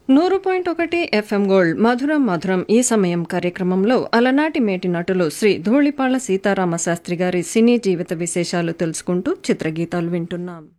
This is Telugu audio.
100.1 FM గోల్డ్ మధురం మధురం ఈ సమయం కార్యక్రమంలో అలనాటి మేటి నటులు శ్రీ ధూళిపాళ్ల సీతారామ శాస్త్రి గారి సినీ జీవిత విశేషాలు తెలుసుకుంటూ చిత్రగీతాలు వింటున్నాం.